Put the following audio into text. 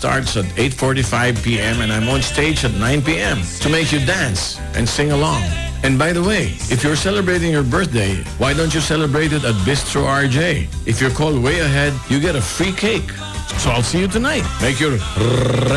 starts at 8:45 p.m. and I'm on stage at 9 p.m. to make you dance and sing along. And by the way, if you're celebrating your birthday, why don't you celebrate it at Bistro RJ? If you're called way ahead, you get a free cake. So I'll see you tonight. Make your